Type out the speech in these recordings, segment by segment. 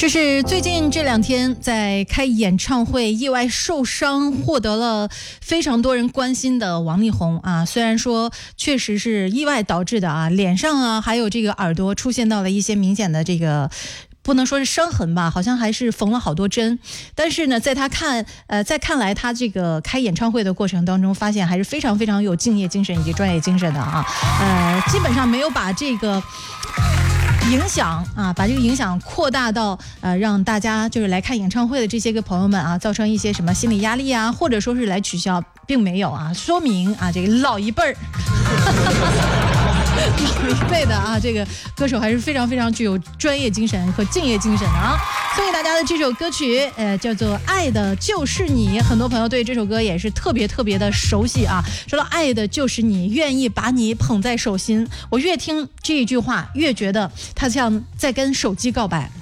这是最近这2天在开演唱会意外受伤，获得了非常多人关心的王力宏啊。虽然说确实是意外导致的啊，脸上啊还有这个耳朵出现到了一些明显的这个。不能说是伤痕吧，好像还是缝了好多针。但是呢，在看来，他这个开演唱会的过程当中，发现还是非常非常有敬业精神以及专业精神的啊。基本上没有把这个影响啊，把这个影响扩大到让大家就是来看演唱会的这些个朋友们啊，造成一些什么心理压力啊，或者说是来取消，并没有啊，说明啊这个老一辈儿。老一辈的啊，这个歌手还是非常非常具有专业精神和敬业精神的啊。送给大家的这首歌曲，叫做《爱的就是你》，很多朋友对这首歌也是特别特别的熟悉啊。说到爱的就是你，愿意把你捧在手心，我越听这一句话，越觉得他像在跟手机告白。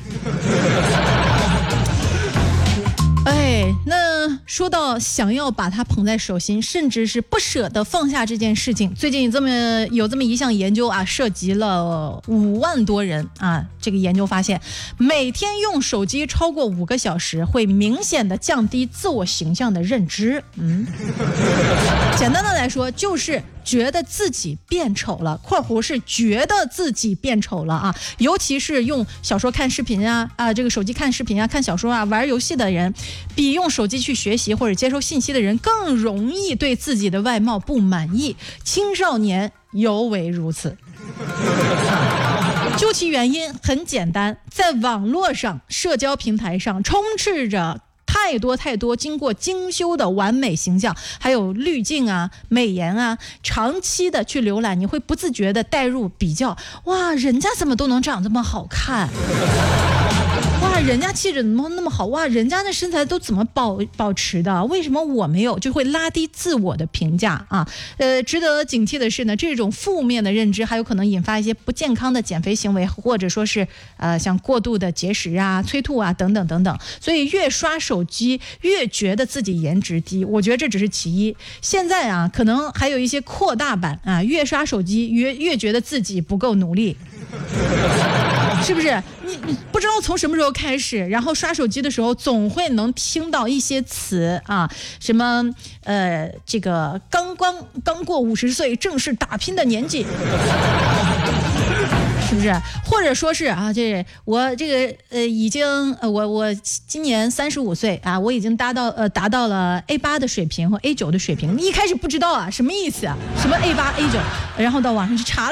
那说到想要把它捧在手心，甚至是不舍得放下这件事情，最近有这么一项研究啊，涉及了5万多人啊。这个研究发现，每天用手机超过5个小时，会明显的降低自我形象的认知。简单的来说，就是觉得自己变丑了（括弧是觉得自己变丑了啊）。尤其是用小说看视频啊，这个手机看视频啊、看小说啊、玩游戏的人，比用手机去学习或者接收信息的人更容易对自己的外貌不满意，青少年尤为如此。究其原因很简单，在网络上、社交平台上充斥着太多经过精修的完美形象，还有滤镜啊、美颜啊，长期的去浏览，你会不自觉的带入比较，哇，人家怎么都能长这么好看，哇，人家气质怎么那么好，哇，人家的身材都怎么保持的，为什么我没有，就会拉低自我的评价啊。值得警惕的是呢，这种负面的认知还有可能引发一些不健康的减肥行为，或者说是像过度的节食啊、催吐啊等等等等。所以越刷手机越觉得自己颜值低，我觉得这只是其一。现在啊，可能还有一些扩大版啊，越刷手机越觉得自己不够努力。是不是你不知道从什么时候开始，然后刷手机的时候总会能听到一些词啊，什么这个刚过50岁正是打拼的年纪，是不是？或者说是啊，我已经我今年35岁啊，我已经达到了 A8 的水平和 A9 的水平。你一开始不知道啊，什么意思啊？什么 A8 A9，然后到网上去查了